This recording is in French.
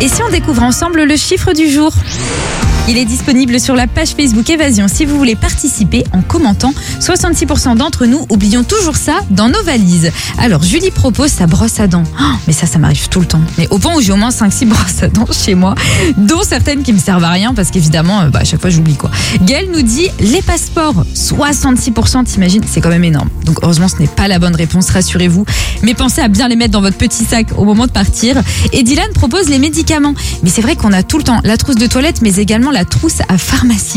Et si on découvre ensemble le chiffre du jour ? Il est disponible sur la page Facebook Évasion si vous voulez participer en commentant. 66% d'entre nous oublions toujours ça dans nos valises. Alors Julie propose sa brosse à dents. Oh, mais ça m'arrive tout le temps. Mais au point où j'ai au moins 5-6 brosses à dents chez moi, dont certaines qui me servent à rien parce qu'évidemment, à chaque fois j'oublie quoi. Gaëlle nous dit les passeports. 66%, t'imagines, c'est quand même énorme. Donc heureusement ce n'est pas la bonne réponse, rassurez-vous. Mais pensez à bien les mettre dans votre petit sac au moment de partir. Et Dylan propose les médicaments. Mais c'est vrai qu'on a tout le temps la trousse de toilette mais également la trousse à pharmacie.